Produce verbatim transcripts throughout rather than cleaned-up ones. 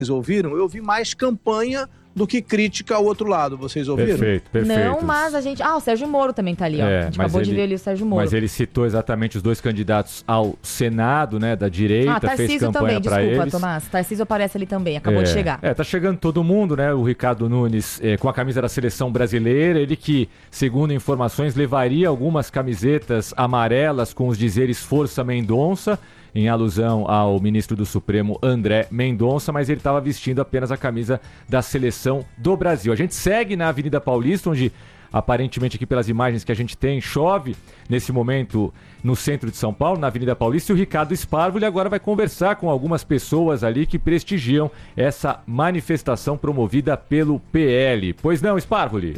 ouviram, eu ouvi mais campanha do que crítica ao outro lado. Vocês ouviram? Perfeito, perfeito. Não, mas a gente... Ah, o Sérgio Moro também tá ali, ó. É, a gente acabou ele, de ver ali o Sérgio Moro. Mas ele citou exatamente os dois candidatos ao Senado, né, da direita, ah, fez Tarcísio campanha também, para eles. desculpa, Tomás. Tarcísio aparece ali também, acabou é, de chegar. É, tá chegando todo mundo, né? O Ricardo Nunes é, com a camisa da seleção brasileira, ele que, segundo informações, levaria algumas camisetas amarelas com os dizeres Força Mendonça, em alusão ao ministro do Supremo André Mendonça, mas ele estava vestindo apenas a camisa da seleção do Brasil. A gente segue na Avenida Paulista, onde aparentemente aqui pelas imagens que a gente tem, chove nesse momento no centro de São Paulo, na Avenida Paulista, e o Ricardo Sparvoli agora vai conversar com algumas pessoas ali que prestigiam essa manifestação promovida pelo P L. Pois não, Sparvoli?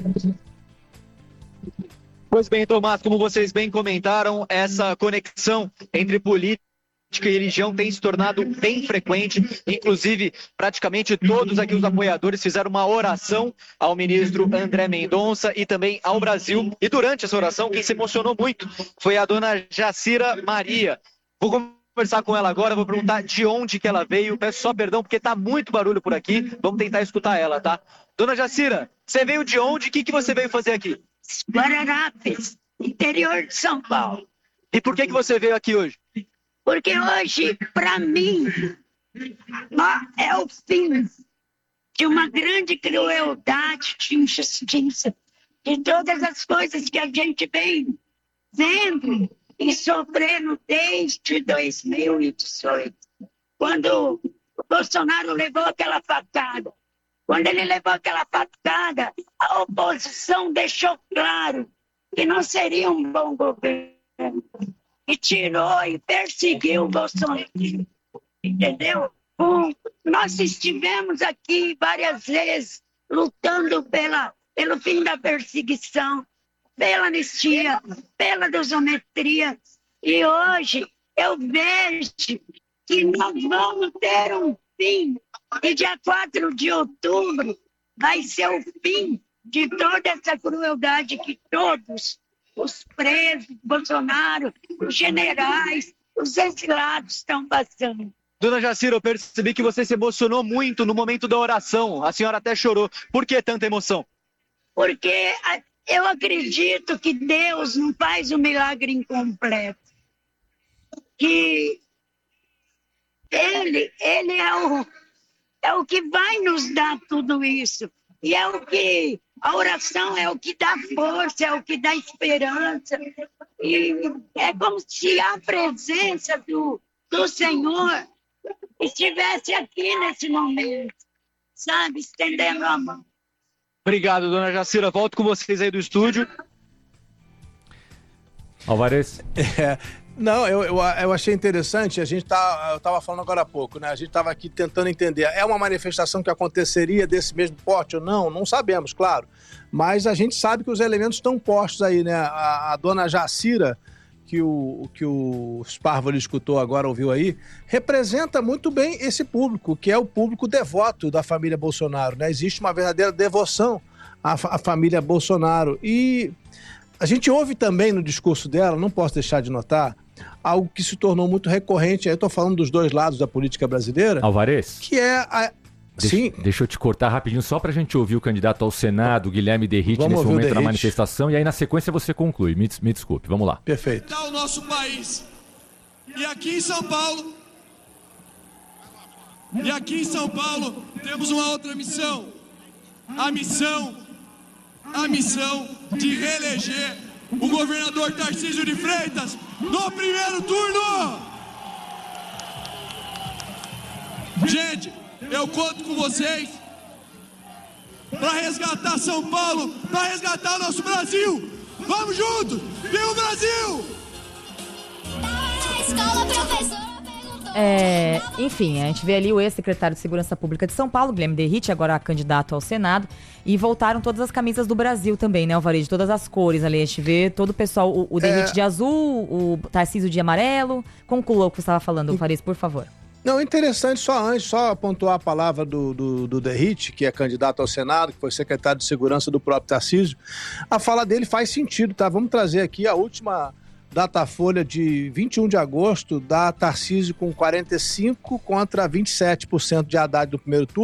Pois bem, Tomás, como vocês bem comentaram, essa conexão entre política e religião tem se tornado bem frequente, inclusive praticamente todos aqui os apoiadores fizeram uma oração ao ministro André Mendonça e também ao Brasil, e durante essa oração quem se emocionou muito foi a dona Jacira Maria. Vou conversar com ela agora, vou perguntar de onde que ela veio, peço só perdão porque tá muito barulho por aqui, vamos tentar escutar ela, tá? Dona Jacira, você veio de onde? O que, que você veio fazer aqui? Guararapes, interior de São Paulo. E por que, que você veio aqui hoje? Porque hoje, para mim, é o fim de uma grande crueldade, de injustiça, de todas as coisas que a gente vem vendo e sofrendo desde dois mil e dezoito, quando o Bolsonaro levou aquela facada. Quando ele levou aquela facada, a oposição deixou claro que não seria um bom governo. E tirou e perseguiu o Bolsonaro, entendeu? Um, nós estivemos aqui várias vezes lutando pela, pelo fim da perseguição, pela anistia, pela desometria. E hoje eu vejo que nós vamos ter um fim. E dia quatro de outubro vai ser o fim de toda essa crueldade que todos os presos, Bolsonaro, os generais, os exilados estão passando. Dona Jacira, eu percebi que você se emocionou muito no momento da oração. A senhora até chorou. Por que tanta emoção? Porque eu acredito que Deus não faz o milagre incompleto. Que Ele, ele é, o, é o que vai nos dar tudo isso. E é o que... A oração é o que dá força, é o que dá esperança. E é como se a presença do, do Senhor estivesse aqui nesse momento, sabe? Estendendo a mão. Obrigado, dona Jacira. Volto com vocês aí do estúdio. Alvarez. É, não, eu, eu, eu achei interessante, a gente tá, eu estava falando agora há pouco, né? A gente estava aqui tentando entender, é uma manifestação que aconteceria desse mesmo porte ou não? Não sabemos, claro, mas a gente sabe que os elementos estão postos aí, né? A, a dona Jacira, que o, que o Sparvoli escutou agora, ouviu aí, representa muito bem esse público, que é o público devoto da família Bolsonaro, né? Existe uma verdadeira devoção à, à família Bolsonaro. E a gente ouve também no discurso dela, não posso deixar de notar, algo que se tornou muito recorrente, eu estou falando dos dois lados da política brasileira. Alvarez? Que é a... Deixa, Sim. Deixa eu te cortar rapidinho, só pra gente ouvir o candidato ao Senado, Guilherme Derrite, Vamos nesse momento na manifestação, e aí na sequência você conclui. Me, me desculpe, vamos lá. Perfeito. O nosso país. E aqui em São Paulo, e aqui em São Paulo, temos uma outra missão. A missão, a missão de reeleger o governador Tarcísio de Freitas no primeiro turno. Gente, eu conto com vocês para resgatar São Paulo, para resgatar o nosso Brasil. Vamos juntos! Viva o Brasil! É, enfim, a gente vê ali o ex-secretário de Segurança Pública de São Paulo, Guilherme Derrite, agora candidato ao Senado, e voltaram todas as camisas do Brasil também, né, Alvarez? De todas as cores ali, a gente vê todo o pessoal, o, o Derrite é... de azul, o Tarcísio de amarelo. Conclua o que você estava falando, Alvarez, por favor. Não, interessante, só antes, só pontuar a palavra do, do, do Derrite, que é candidato ao Senado, que foi secretário de Segurança do próprio Tarcísio. A fala dele faz sentido, tá? Vamos trazer aqui a última, Datafolha de vinte e um de agosto, dá Tarcísio com quarenta e cinco contra vinte e sete por cento de Haddad no primeiro turno.